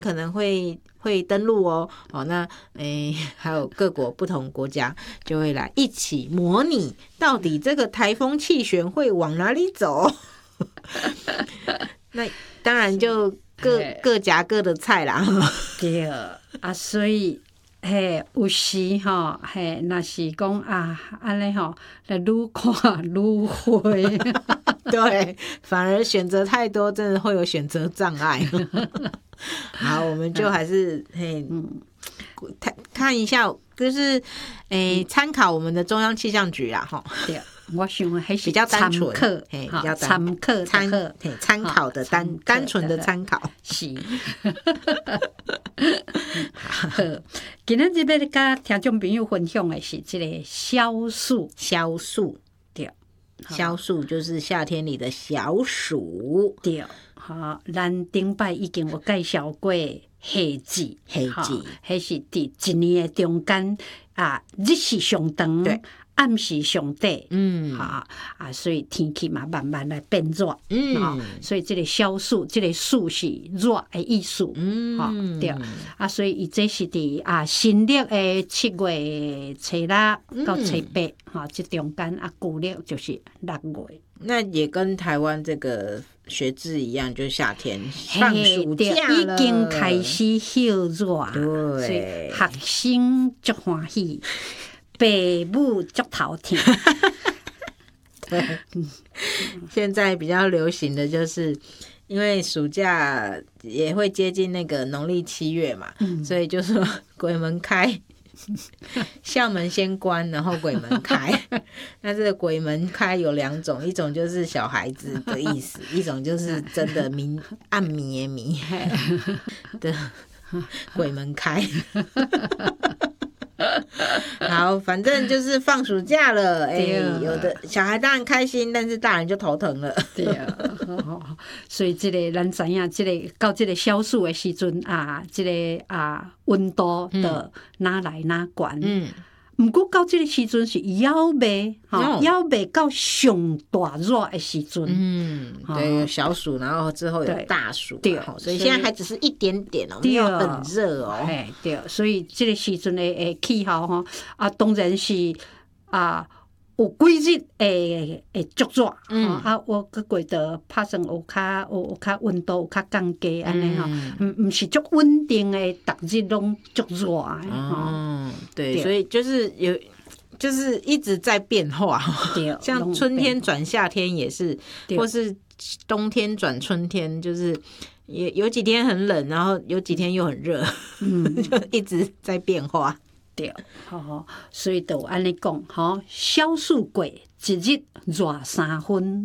可能会登陆哦。那还有各国不同国家就会来一起模拟，到底这个台风气旋会往哪里走？那当然就各夹各的菜啦。 对啊，所以有时若是讲安尼来愈看愈灰。 对，反而选择太多，真的会有选择障碍。好，我们就还是看一下，就是参考我们的中央气象局啦， 对，我想还是比较单纯， 比较参考的单纯的参考是。好，今日要甲听众朋友分享的是这个消暑，对， 消暑就是夏天里的小暑， 对。好，咱顶摆已经有介绍过夏季，迄是伫一年的中间日时上长，暗时上短，所以天气嘛慢慢来变热，所以这个消暑，这个暑是热的意思，对，所以伊这是伫新历的7月初6到初8，这中间旧历就是6月。 那也跟台湾这个学制一样，就是夏天放暑假了， 已经开始休热， 对， 所以学生足欢喜，爸母足头疼。 对，现在比较流行的就是，因为暑假也会接近那个农历7月嘛，所以就说鬼门开。校门先关，然后鬼门开。那这个鬼门开有2种，一种就是小孩子的意思，一种就是真的暗迷的鬼门开。好，反正就是放暑假了，有的小孩当然开心，但是大人就头疼了。 对所以这个咱知影，这个到这个消暑的时阵这个温度的哪来哪悬。不过到这个时阵是要未到上大热的时阵。 对，有小暑，然后之后有大暑， 对， 所以现在还只是一点点没有很热哦。 对，所以这个时阵的气候当然是有几日会足热，我个过得拍算有较温度有较降低安尼毋是足稳定的，逐日拢足热的。 对，所以就是一直在变化，像春天转夏天也是，或是冬天转春天，就是也有几天很冷，然后有几天又很热，就一直在变化。 对，所以就安尼讲，消暑过一日热3分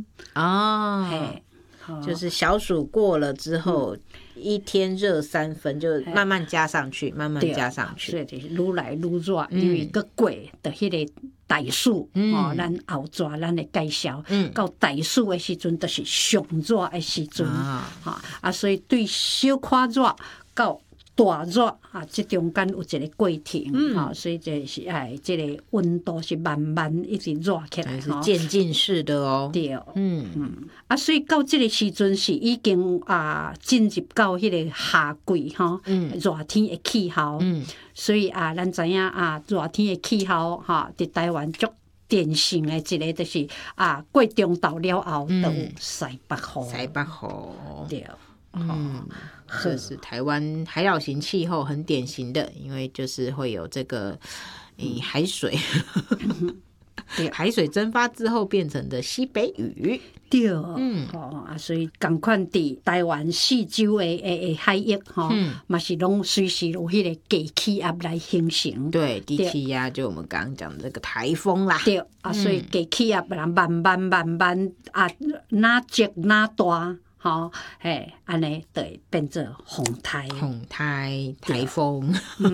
就是小暑过了之后，一天热3分，就慢慢加上去，慢慢加上去， 所以就是愈来愈热，因为个过的迄个大暑，咱后抓咱的介绍，到大暑的时阵，就是上热的时阵，所以对小可热到大热这中间有一个过程，所以就是这个温度是慢慢一直热起来， 是渐进式的哦。 对，所以到这个时阵是已经进入到迄个夏季热天的气候，所以咱知影热天的气候伫台湾足典型的一个就是过中昼了后就有西北风，对。 这是台湾海岛型气候很典型的，因为就是会有这个海水海水蒸发之后变成的西北雨。 对，所以同款伫台湾四周的海域嘛是拢随时有迄个低气压来形成。 对，低气压就我们刚刚讲的这个台风啦。 对，所以低气压慢慢哪积哪大。安尼就会变做风台、 台风。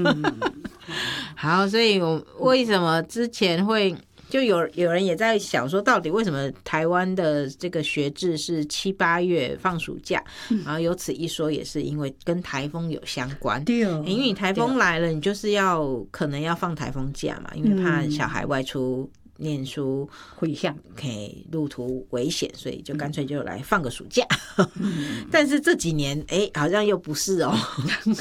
好，所以为什么之前会就有人也在想说，到底为什么台湾的这个学制是7、8月放暑假？然后有此一说，也是因为跟台风有相关。 对， 因为你台风来了，你就是可能要放台风假嘛，因为怕小孩外出。 念书危险， 可以路途危险，所以就干脆就来放个暑假。但是这几年好像又不是哦，